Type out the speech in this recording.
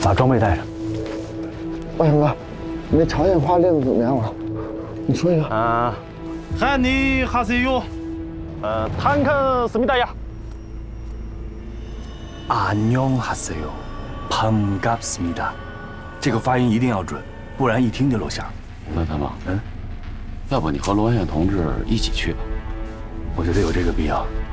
把装备带上。 万阳哥，你那朝鲜话练得怎么样了？你说一个。 汉尼哈塞哟，坦克思密达呀。 안녕하세요，반갑습니다。这个发音一定要准，不然一听就露馅。 那大猛，要不你和罗元同志一起去吧？ 我觉得有这个必要。